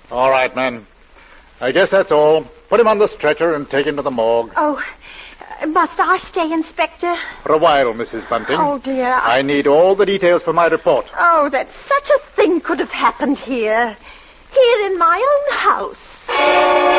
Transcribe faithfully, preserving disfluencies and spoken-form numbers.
All right, men. I guess that's all. Put him on the stretcher and take him to the morgue. Oh, uh, must I stay, Inspector? For a while, Missus Bunting. Oh, dear. I... I need all the details for my report. Oh, that such a thing could have happened here. Here in my own house.